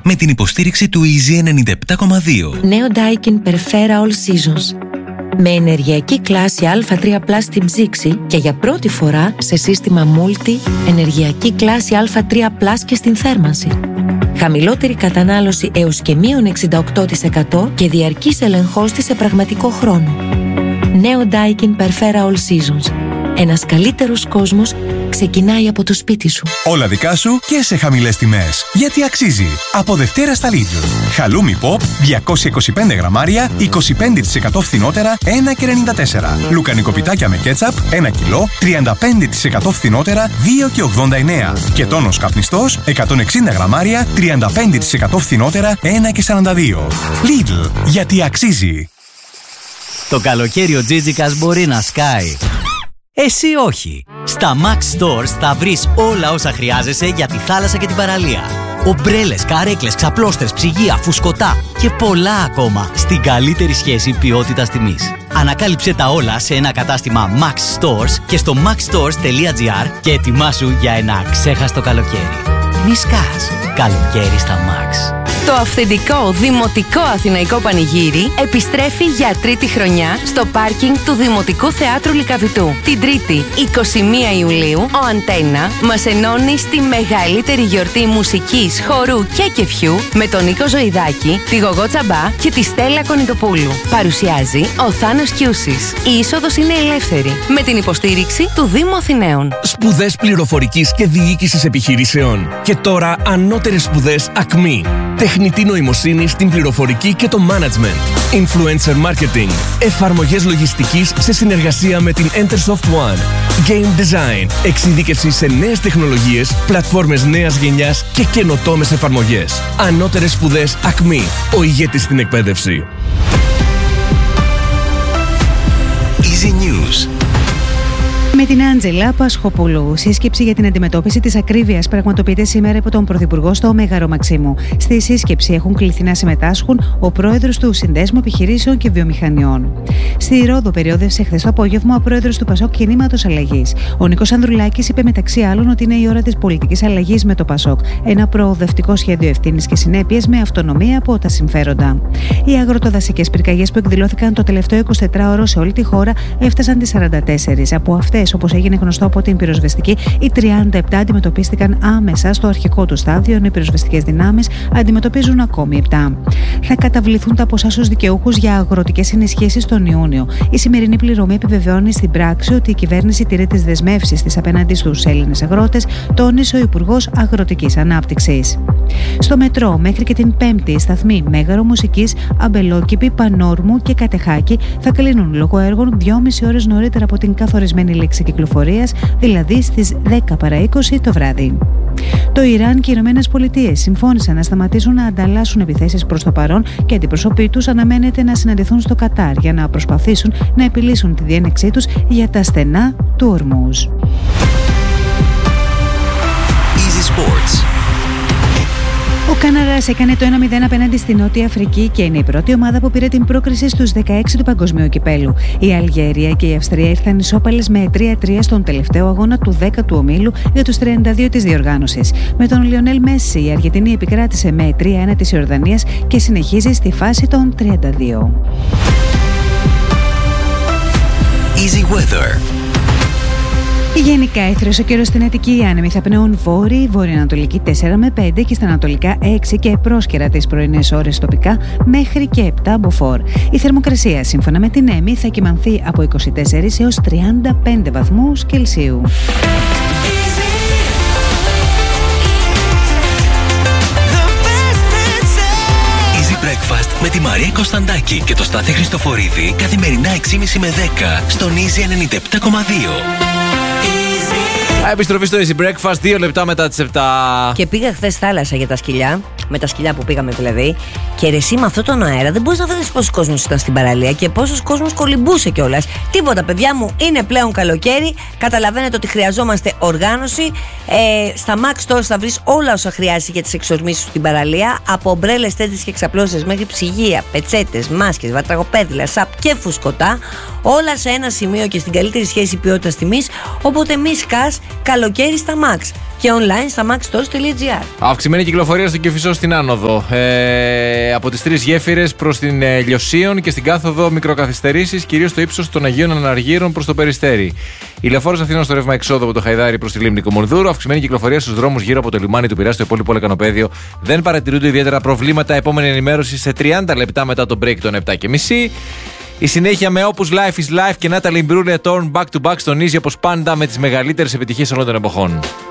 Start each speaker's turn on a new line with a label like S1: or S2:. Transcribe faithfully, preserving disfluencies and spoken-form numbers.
S1: με την υποστήριξη του Easy ενενήντα επτά κόμμα δύο.
S2: Νέο Daikin Perfera All Seasons. Με ενεργειακή κλάση Α τρία πλας στην ψήξη και για πρώτη φορά σε σύστημα Multi ενεργειακή κλάση Α τρία πλας και στην θέρμανση. Χαμηλότερη κατανάλωση έως και μείον εξήντα οκτώ τοις εκατό και διαρκής ελεγχός της σε πραγματικό χρόνο. Νέο Daikin Perfera All Seasons. Ένας καλύτερος κόσμος ξεκινάει από το σπίτι σου.
S3: Όλα δικά σου και σε χαμηλές τιμές. Γιατί αξίζει. Από Δευτέρα στα Lidl. Χαλούμι Pop διακόσια είκοσι πέντε γραμμάρια, είκοσι πέντε τοις εκατό φθηνότερα, ένα και ενενήντα τέσσερα. Λουκανικοπιτάκια με κέτσαπ, ένα κιλό, τριάντα πέντε τοις εκατό φθηνότερα, δύο και ογδόντα εννέα. Και τόνος καπνιστός, εκατόν εξήντα γραμμάρια, τριάντα πέντε τοις εκατό φθηνότερα, ένα και σαράντα δύο. Lidl. Γιατί αξίζει.
S4: Το καλοκαίρι ο Τζίτζικας μπορεί να σκάει. Εσύ όχι. Στα Max Stores θα βρεις όλα όσα χρειάζεσαι για τη θάλασσα και την παραλία. Ομπρέλες, καρέκλες, ξαπλώστρες, ψυγεία, φουσκωτά και πολλά ακόμα στην καλύτερη σχέση ποιότητας τιμής. Ανακάλυψε τα όλα σε ένα κατάστημα Max Stores και στο max stores τελεία gr και ετοιμάσου για ένα ξέχαστο καλοκαίρι. Μη σκάς. Καλοκαίρι στα Max.
S5: Το αυθεντικό Δημοτικό Αθηναϊκό Πανηγύρι επιστρέφει για τρίτη χρονιά στο πάρκινγκ του Δημοτικού Θεάτρου Λυκαβητού. Την Τρίτη, εικοστή πρώτη Ιουλίου, ο Αντένα μας ενώνει στη μεγαλύτερη γιορτή μουσικής, χορού και κεφιού με τον Νίκο Ζωηδάκη, τη Γογό Τσαμπά και τη Στέλλα Κονιτοπούλου. Παρουσιάζει ο Θάνος Κιούσης. Η είσοδος είναι ελεύθερη με την υποστήριξη του Δήμου Αθηναίων.
S6: Σπουδές πληροφορικής και διοίκησης επιχειρήσεων. Και τώρα ανώτερες σπουδές ΑΚΜΗ. Τεχνητή νοημοσύνη στην πληροφορική και το management. Influencer marketing. Εφαρμογές λογιστικής σε συνεργασία με την Entersoft One. Game design. Εξειδίκευση σε νέες τεχνολογίες, πλατφόρμες νέας γενιάς και καινοτόμες εφαρμογές. Ανώτερες σπουδές ΑΚΜΗ. Ο ηγέτης στην εκπαίδευση.
S1: Easy News.
S7: Με την Άντζελα Πασχοπούλου, σύσκεψη για την αντιμετώπιση της ακρίβειας πραγματοποιείται σήμερα από τον Πρωθυπουργό στο Μέγαρο Μαξίμου. Στη σύσκεψη έχουν κληθεί να συμμετάσχουν ο πρόεδρος του Συνδέσμου Επιχειρήσεων και Βιομηχανιών. Στη Ρόδο περιόδευσε χθες το απόγευμα ο πρόεδρος του Πασόκ Κινήματος Αλλαγής. Ο Νίκος Ανδρουλάκης είπε μεταξύ άλλων ότι είναι η ώρα της πολιτικής αλλαγής με το Πασόκ. Ένα προοδευτικό σχέδιο ευθύνης και συνέπειες με αυτονομία από τα συμφέροντα. Οι αγροτοδασικές πυρκαγιές που εκδηλώθηκαν το τελευταίο εικοσιτετράωρο σε όλη τη χώρα έφτασαν τις σαράντα τέσσερις. Από αυτές, όπως έγινε γνωστό από την πυροσβεστική, οι τριάντα επτά αντιμετωπίστηκαν άμεσα στο αρχικό του στάδιο, ενώ οι πυροσβεστικές δυνάμεις αντιμετωπίζουν ακόμη επτά. Θα καταβληθούν τα ποσά στους δικαιούχους για αγροτικές ενισχύσεις τον Ιούνιο. Η σημερινή πληρωμή επιβεβαιώνει στην πράξη ότι η κυβέρνηση τηρεί τις δεσμεύσεις της απέναντι στους Έλληνες αγρότες, τόνισε ο Υπουργός Αγροτικής Ανάπτυξης. Στο μετρό, μέχρι και την Πέμπτη, οι σταθμοί Μέγαρο Μουσικής, Αμπελόκηπη, Πανόρμου και Κατεχάκη θα κλείνουν λόγω έργων δυόμιση ώρες νωρίτερα από την καθορισμένη λήξη κυκλοφορίας, δηλαδή στις δέκα παρά είκοσι το βράδυ. Το Ιράν και οι Ηνωμένες Πολιτείες συμφώνησαν να σταματήσουν να ανταλλάσσουν επιθέσεις προς το παρόν και αντιπροσωποί τους αναμένεται να συναντηθούν στο Κατάρ για να προσπαθήσουν να επιλύσουν τη διένεξή τους για τα στενά του Ορμούζ.
S1: Easy Sports.
S7: Ο Καναδάς έκανε το ένα μηδέν απέναντι στη Νότια Αφρική και είναι η πρώτη ομάδα που πήρε την πρόκριση στους δεκαέξι του Παγκοσμίου Κυπέλου. Η Αλγερία και η Αυστρία ήρθαν ισόπαλες με τρία τρία στον τελευταίο αγώνα του δέκατου ομίλου για τους τριάντα δύο της διοργάνωσης. Με τον Λιονέλ Μέση, η Αργεντινή επικράτησε με τρία ένα της Ιορδανίας και συνεχίζει στη φάση των τριάντα δύο.
S1: Easy Weather.
S7: Γενικά έθριος ο καιρός στην Αττική, οι άνεμοι θα πνέουν βόρειοι, βορειοανατολική τέσσερα με πέντε και στα ανατολικά έξι και πρόσκαιρα τις πρωινές ώρες τοπικά μέχρι και επτά μποφόρ. Η θερμοκρασία σύμφωνα με την ΕΜΗ θα κυμανθεί από είκοσι τέσσερα έως τριάντα πέντε βαθμούς Κελσίου.
S1: Easy Breakfast με τη Μαρία Κωνσταντάκη και το Στάθη Χριστοφορίδη καθημερινά έξι και μισή με δέκα στον Easy ενενήντα επτά κόμμα δύο.
S8: Επιστροφή στο Easy Breakfast, δύο λεπτά μετά τις επτά.
S9: Και πήγα χθες θάλασσα για τα σκυλιά, με τα σκυλιά που πήγαμε δηλαδή. Και ρε εσύ με αυτόν τον αέρα δεν μπορείς να φανταστείς πόσος κόσμος ήταν στην παραλία και πόσος κόσμος κολυμπούσε κιόλας. Τίποτα, παιδιά μου, είναι πλέον καλοκαίρι. Καταλαβαίνετε ότι χρειαζόμαστε οργάνωση. Ε, στα Max Stores θα βρεις όλα όσα χρειάζεσαι για τις εξορμήσεις στην παραλία. Από ομπρέλες, τέντες και ξαπλώσεις μέχρι ψυγεία, πετσέτες, μάσκες, βατραγοπέδιλα, σαπ και φουσκωτά. Όλα σε ένα σημείο και στην καλύτερη σχέση ποιότητας τιμής. Οπότε μη σκάς, καλοκαίρι στα Max. και online στα maxstores.gr.
S8: Αυξημένη κυκλοφορία στον Κηφισό στην άνοδο. Ε, από τις τρεις γέφυρες προς την ε, Λιωσίων και στην κάθοδο μικροκαθυστερήσεις, κυρίως στο ύψος των Αγίων Αναργύρων προς το Περιστέρι. Η Λεωφόρος Αθήνων στο ρεύμα εξόδου από το Χαϊδάρι προς τη Λίμνη Κομονδούρου. Αυξημένη κυκλοφορία στους δρόμους γύρω από το λιμάνι του Πειραιά στο υπόλοιπο λεκανοπέδιο. Δεν παρατηρούνται ιδιαίτερα προβλήματα. Επόμενη ενημέρωση σε τριάντα λεπτά μετά το break των επτά και μισή. Η συνέχεια με Opus Life is Life και Natalie Imbruglia Torn back to back στον Easy όπως πάντα με τις μεγαλύτερες επιτυχίες όλων των εποχών.